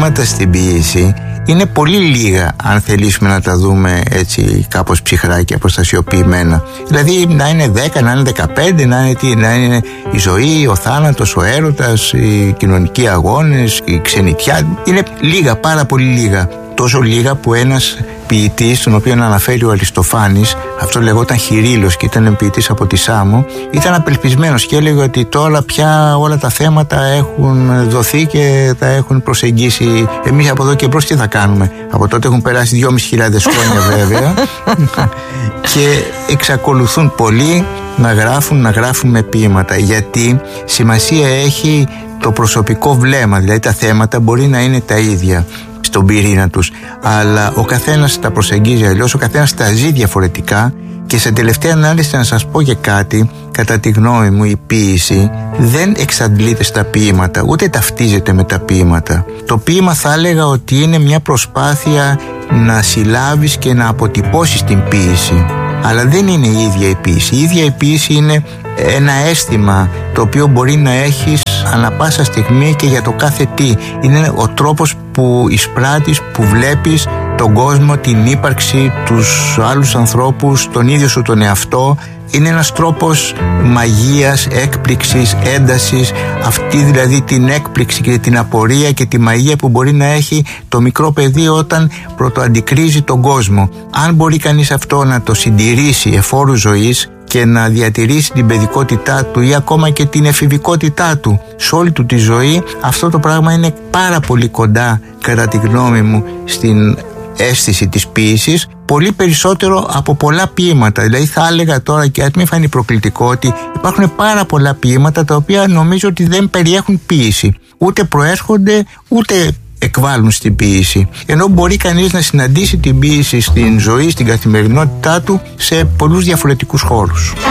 ποίηματα στην ποίηση είναι πολύ λίγα, αν θελήσουμε να τα δούμε έτσι κάπως ψυχρά και αποστασιοποιημένα. Δηλαδή να είναι 10, να είναι 15, να είναι η ζωή, ο θάνατος, ο έρωτας, οι κοινωνικοί αγώνες, η ξενιτιά. Είναι λίγα, πάρα πολύ λίγα. Τόσο λίγα που ένας ποιητής, τον οποίο αναφέρει ο Αριστοφάνης, αυτό λεγόταν Χειρίλος και ήταν ποιητής από τη Σάμο, ήταν απελπισμένος και έλεγε ότι τώρα πια όλα τα θέματα έχουν δοθεί και τα έχουν προσεγγίσει. Εμείς από εδώ και μπρος τι θα κάνουμε? Από τότε έχουν περάσει 2.500 χρόνια βέβαια και εξακολουθούν πολλοί να γράφουν με ποίηματα, γιατί σημασία έχει το προσωπικό βλέμμα, δηλαδή τα θέματα μπορεί να είναι τα ίδια στον πυρήνα τους, αλλά ο καθένας τα προσεγγίζει αλλιώς, ο καθένας τα ζει διαφορετικά και σε τελευταία ανάλυση να σας πω και κάτι, κατά τη γνώμη μου η ποίηση δεν εξαντλείται στα ποίηματα, ούτε ταυτίζεται με τα ποίηματα. Το ποίημα θα έλεγα ότι είναι μια προσπάθεια να συλλάβεις και να αποτυπώσεις την ποίηση, αλλά δεν είναι η ίδια η ποίηση. Η ίδια η ποίηση είναι ένα αίσθημα το οποίο μπορεί να έχεις ανά πάσα στιγμή και για το κάθε τι. Είναι ο τρόπος που εισπράττεις, που βλέπεις τον κόσμο, την ύπαρξη, τους άλλους ανθρώπους, τον ίδιο σου τον εαυτό. Είναι ένας τρόπος μαγείας, έκπληξης, έντασης, αυτή δηλαδή την έκπληξη και την απορία και τη μαγεία που μπορεί να έχει το μικρό παιδί όταν πρωτοαντικρίζει τον κόσμο. Αν μπορεί κανείς αυτό να το συντηρήσει εφόρου ζωής και να διατηρήσει την παιδικότητά του ή ακόμα και την εφηβικότητά του σε όλη του τη ζωή, αυτό το πράγμα είναι πάρα πολύ κοντά, κατά τη γνώμη μου, στην αίσθηση της ποίησης, πολύ περισσότερο από πολλά ποίηματα. Δηλαδή θα έλεγα τώρα, και ας μην φανεί προκλητικό, ότι υπάρχουν πάρα πολλά ποίηματα τα οποία νομίζω ότι δεν περιέχουν ποίηση, ούτε προέρχονται ούτε εκβάλλουν στην ποίηση, ενώ μπορεί κανείς να συναντήσει την ποίηση στην ζωή, στην καθημερινότητά του σε πολλούς διαφορετικούς χώρους.